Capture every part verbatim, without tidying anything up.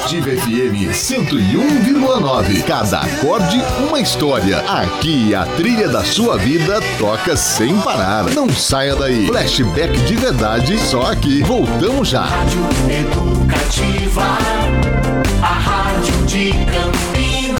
Educativa F M cento e um vírgula nove. Cada acorde, uma história. Aqui a trilha da sua vida toca sem parar. Não saia daí. Flashback de verdade, só aqui. Voltamos já. Rádio Educativa, a rádio de Campinas.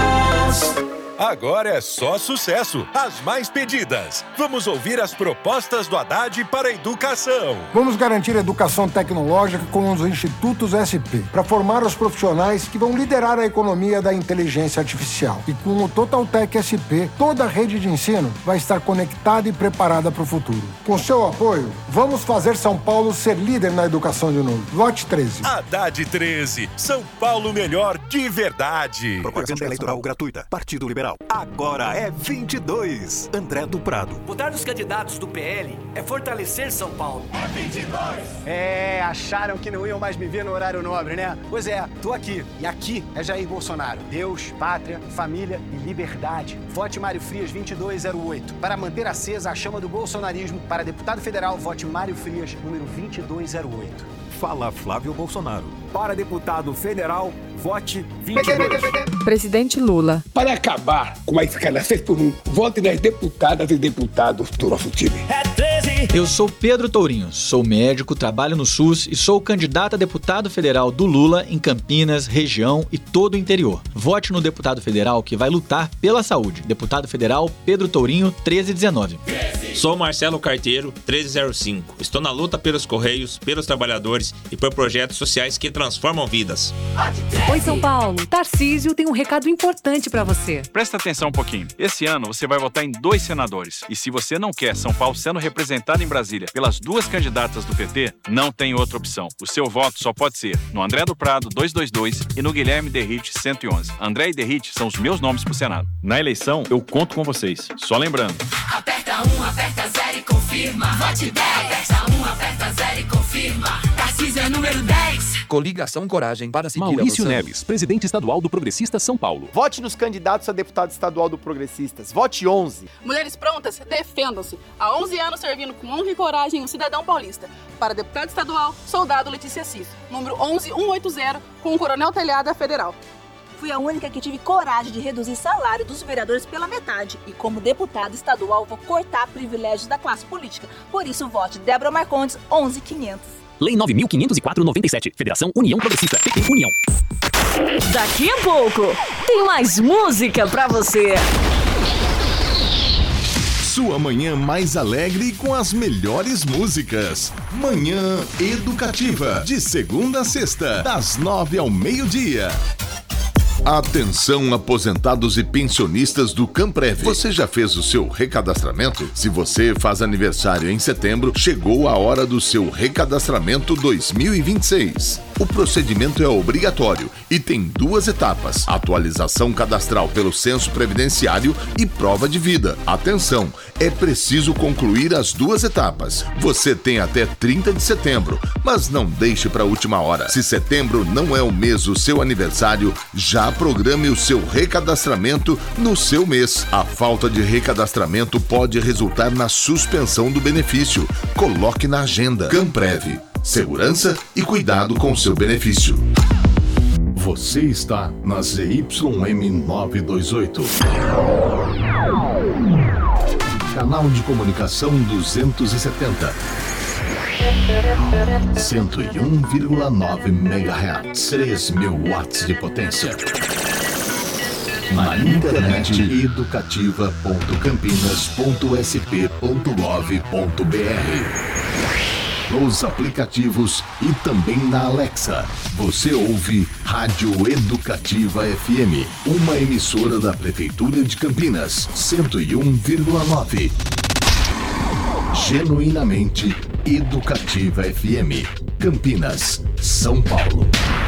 Agora é só sucesso. As mais pedidas. Vamos ouvir as propostas do Haddad para a educação. Vamos garantir a educação tecnológica com os institutos S P, para formar os profissionais que vão liderar a economia da inteligência artificial. E com o Totaltec S P, toda a rede de ensino vai estar conectada e preparada para o futuro. Com seu apoio, vamos fazer São Paulo ser líder na educação de novo. Vote treze. Haddad treze. São Paulo melhor de verdade. Propaganda eleitoral gratuita. Partido Liberal. Agora é vinte e dois. André do Prado. Votar nos candidatos do P L é fortalecer São Paulo. É vinte e dois. É, acharam que não iam mais me ver no horário nobre, né? Pois é, tô aqui. E aqui é Jair Bolsonaro. Deus, pátria, família e liberdade. Vote Mário Frias vinte e dois zero oito. Para manter acesa a chama do bolsonarismo, para deputado federal, vote Mário Frias, número vinte e dois zero oito. Fala Flávio Bolsonaro. Para deputado federal, vote vinte e dois. Presidente Lula. Para acabar com a escala seis por um, vote nas deputadas e deputados do nosso time. É treze. Eu sou Pedro Tourinho, sou médico, trabalho no SUS e sou candidato a deputado federal do Lula em Campinas, região e todo o interior. Vote no deputado federal que vai lutar pela saúde. Deputado federal Pedro Tourinho, treze dezenove. Sou Marcelo Carteiro, treze zero cinco. Estou na luta pelos Correios, pelos trabalhadores e por projetos sociais que transformam vidas. Oi, São Paulo. Tarcísio tem um recado importante para você. Presta atenção um pouquinho. Esse ano você vai votar em dois senadores. E se você não quer São Paulo sendo representado em Brasília pelas duas candidatas do P T, não tem outra opção. O seu voto só pode ser no André do Prado duzentos e vinte e dois e no Guilherme Derrite cento e onze. André e Derrite são os meus nomes pro Senado. Na eleição, eu conto com vocês. Só lembrando. Aperta um, aperta zero e confirma. Vote dez. Aperta um, aperta zero e confirma. Tarcísio é número dez. Coligação Coragem para seguir Maurício avançando. Neves, presidente estadual do Progressista São Paulo. Vote nos candidatos a deputado estadual do Progressistas. Vote onze. Mulheres prontas, defendam-se. Há onze anos servindo com honra e coragem um cidadão paulista. Para deputado estadual, soldado Letícia Cis, número onze mil cento e oitenta, com o Coronel Telhada Federal. Fui a única que tive coragem de reduzir salário dos vereadores pela metade. E como deputada estadual, vou cortar privilégios da classe política. Por isso, vote Débora Marcondes, onze mil e quinhentos. Lei nove mil quinhentos e quatro, noventa e sete. Federação União Progressista. P T União. Daqui a pouco, tem mais música pra você. Sua manhã mais alegre com as melhores músicas. Manhã Educativa, de segunda a sexta, das nove ao meio-dia. Atenção, aposentados e pensionistas do Camprev. Você já fez o seu recadastramento? Se você faz aniversário em setembro, chegou a hora do seu recadastramento dois mil e vinte e seis. O procedimento é obrigatório e tem duas etapas: atualização cadastral pelo censo previdenciário e prova de vida. Atenção, é preciso concluir as duas etapas. Você tem até trinta de setembro, mas não deixe para a última hora. Se setembro não é o mês do seu aniversário, já programe o seu recadastramento no seu mês. A falta de recadastramento pode resultar na suspensão do benefício. Coloque na agenda. Camprev. Segurança e cuidado com seu benefício. Você está na Z Y M novecentos e vinte e oito. Canal de comunicação duzentos e setenta. cento e um vírgula nove megahertz. três mil watts de potência. Na internet, educativa ponto campinas ponto s p ponto gov ponto b r. Nos aplicativos e também na Alexa. Você ouve Rádio Educativa F M, uma emissora da Prefeitura de Campinas, cento e um vírgula nove. Genuinamente Educativa F M, Campinas, São Paulo.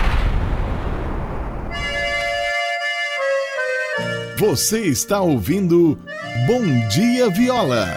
Você está ouvindo Bom Dia Viola.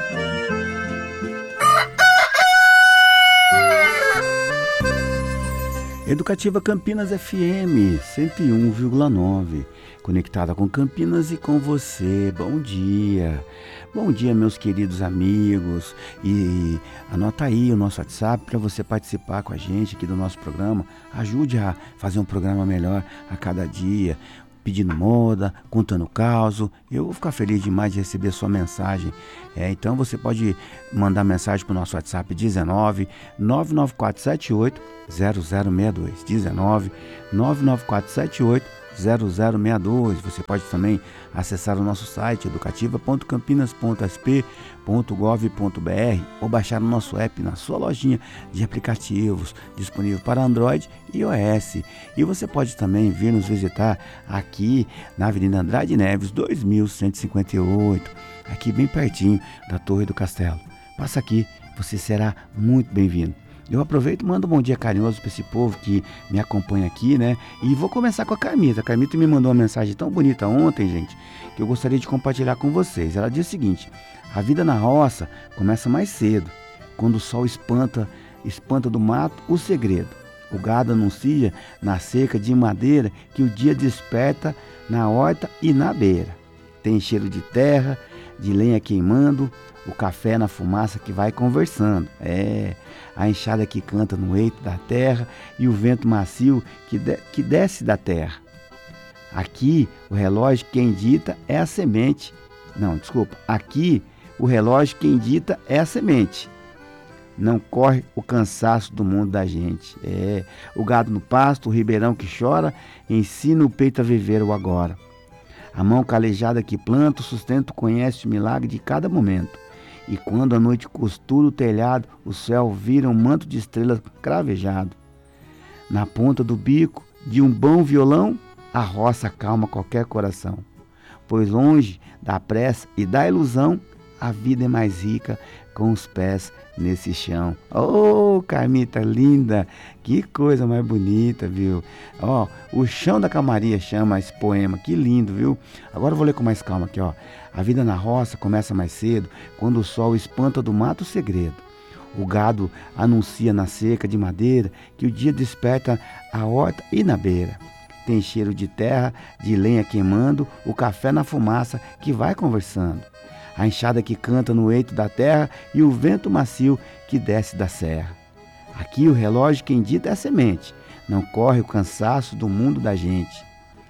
Educativa Campinas F M cento e um vírgula nove, conectada com Campinas e com você. Bom dia, bom dia meus queridos amigos, e anota aí o nosso WhatsApp para você participar com a gente aqui do nosso programa. Ajude a fazer um programa melhor a cada dia, pedindo moda, contando caos. Eu vou ficar feliz demais de receber sua mensagem. É, então você pode mandar mensagem para o nosso WhatsApp dezenove, nove nove quatro sete oito, zero zero seis dois. dezenove, nove nove quatro sete oito, zero zero seis dois. Você pode também acessar o nosso site educativa ponto campinas ponto s p ponto gov ponto b r ou baixar o nosso app na sua lojinha de aplicativos, disponível para Android e iOS. E você pode também vir nos visitar aqui na Avenida Andrade Neves dois mil cento e cinquenta e oito, aqui bem pertinho da Torre do Castelo. Passa aqui, você será muito bem-vindo. Eu aproveito e mando um bom dia carinhoso para esse povo que me acompanha aqui, né? E vou começar com a Carmita. A Carmita me mandou uma mensagem tão bonita ontem, gente, que eu gostaria de compartilhar com vocês. Ela diz o seguinte: a vida na roça começa mais cedo, quando o sol espanta, espanta do mato o segredo. O gado anuncia na cerca de madeira que o dia desperta na horta e na beira. Tem cheiro de terra, de lenha queimando, o café na fumaça que vai conversando. É, a enxada que canta no eito da terra e o vento macio que, de, que desce da terra. Aqui, o relógio quem dita é a semente. Não, desculpa. Aqui, o relógio quem dita é a semente. Não corre o cansaço do mundo da gente. É, o gado no pasto, o ribeirão que chora, ensina o peito a viver o agora. A mão calejada que planta, o sustento conhece o milagre de cada momento. E quando a noite costura o telhado, o céu vira um manto de estrelas cravejado. Na ponta do bico de um bom violão, a roça acalma qualquer coração. Pois longe da pressa e da ilusão, a vida é mais rica com os pés nesse chão. Oh, Carmita linda, que coisa mais bonita, viu? Ó, o chão da calmaria chama esse poema, que lindo, viu? Agora eu vou ler com mais calma aqui, ó. A vida na roça começa mais cedo, quando o sol espanta do mato o segredo. O gado anuncia na cerca de madeira que o dia desperta a horta e na beira. Tem cheiro de terra, de lenha queimando, o café na fumaça que vai conversando. A enxada que canta no eito da terra e o vento macio que desce da serra. Aqui o relógio quem dita é a semente, não corre o cansaço do mundo da gente.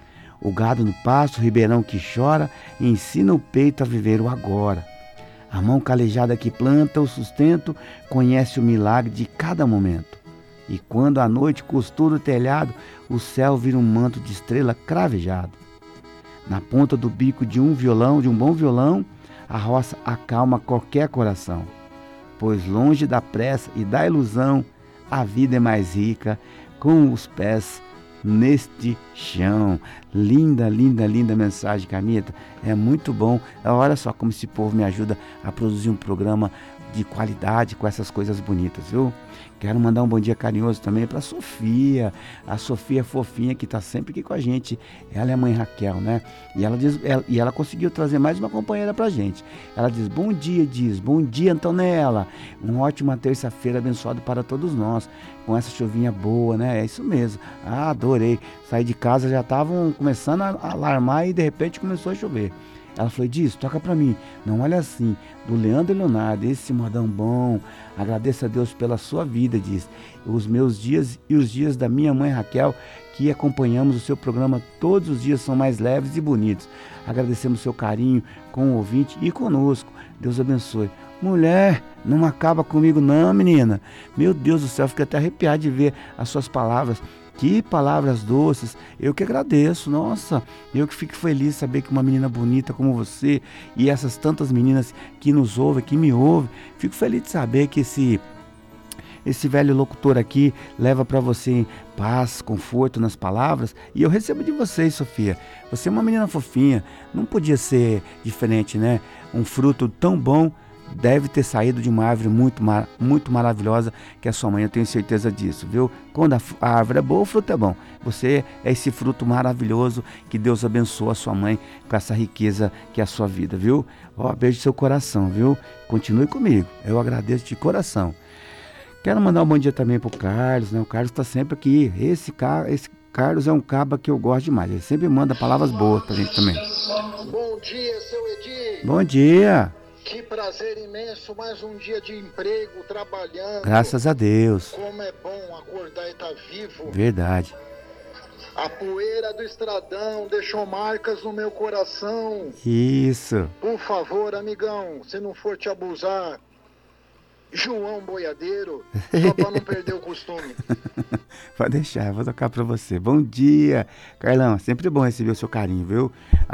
O gado no pasto, o ribeirão que chora, ensina o peito a viver o agora. A mão calejada que planta o sustento, conhece o milagre de cada momento. E quando a noite costura o telhado, o céu vira um manto de estrela cravejado. Na ponta do bico de um violão, de um bom violão, a roça acalma qualquer coração, pois longe da pressa e da ilusão, a vida é mais rica com os pés neste chão. Linda, linda, linda mensagem, Carmita. É muito bom. Olha só como esse povo me ajuda a produzir um programa de qualidade com essas coisas bonitas, viu? Quero mandar um bom dia carinhoso também para a Sofia, a Sofia fofinha que está sempre aqui com a gente. Ela é a mãe Raquel, né? E ela, diz, ela, e ela conseguiu trazer mais uma companheira para a gente. Ela diz: bom dia, diz, bom dia, Antonella. Uma ótima terça-feira abençoada para todos nós, com essa chuvinha boa, né? É isso mesmo. Ah, adorei. Saí de casa, já estavam começando a alarmar e de repente começou a chover. Ela falou: diz, toca pra mim. Não, olha assim, do Leandro e Leonardo, esse modão bom. Agradeço a Deus pela sua vida, diz. Os meus dias e os dias da minha mãe Raquel, que acompanhamos o seu programa todos os dias, são mais leves e bonitos. Agradecemos o seu carinho com o ouvinte e conosco. Deus abençoe. Mulher, não acaba comigo não, menina. Meu Deus do céu, fico até arrepiado de ver as suas palavras. Que palavras doces, eu que agradeço, nossa, eu que fico feliz de saber que uma menina bonita como você e essas tantas meninas que nos ouvem, que me ouvem, fico feliz de saber que esse, esse velho locutor aqui leva para você paz, conforto nas palavras, e eu recebo de vocês, Sofia. Você é uma menina fofinha, não podia ser diferente, né? Um fruto tão bom deve ter saído de uma árvore muito, mar, muito maravilhosa, que é a sua mãe, eu tenho certeza disso, viu? Quando a, a árvore é boa, o fruto é bom. Você é esse fruto maravilhoso, que Deus abençoe a sua mãe com essa riqueza que é a sua vida, viu? Ó, beijo no seu coração, viu? Continue comigo, eu agradeço de coração. Quero mandar um bom dia também pro Carlos, né? O Carlos tá sempre aqui. Esse, ca... Esse Carlos é um caba que eu gosto demais. Ele sempre manda palavras boas pra gente também. Bom dia, seu Edir. Bom dia. Que prazer imenso, mais um dia de emprego, trabalhando. Graças a Deus. Como é bom acordar e estar vivo. Verdade. A poeira do estradão deixou marcas no meu coração. Isso. Por favor, amigão, se não for te abusar, João Boiadeiro, só pra não perder o costume. Pode deixar, eu vou tocar pra você. Bom dia, Carlão. Sempre bom receber o seu carinho, viu?